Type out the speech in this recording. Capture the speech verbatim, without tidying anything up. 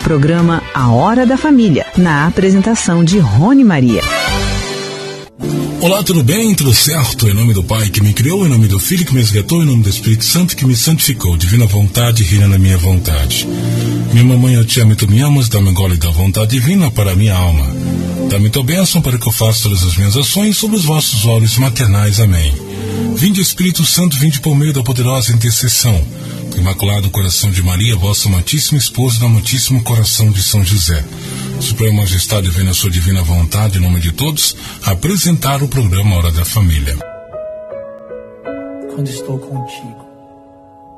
programa A Hora da Família, na apresentação de Rony Maria. Olá, tudo bem? Tudo certo? Em nome do Pai que me criou, em nome do Filho que me resgatou, em nome do Espírito Santo que me santificou. Divina vontade, reina na minha vontade. Minha mamãe, eu te amo e tu me amas, dá-me um gole da vontade divina para a minha alma. Dá-me tua bênção para que eu faça todas as minhas ações sobre os vossos olhos maternais. Amém. Vinde, Espírito Santo, vinde por meio da poderosa intercessão do Imaculado Coração de Maria, vossa amantíssima esposa, do amantíssimo coração de São José. Suprema Majestade, vem na sua divina vontade, em nome de todos, apresentar o programa Hora da Família. Quando estou contigo,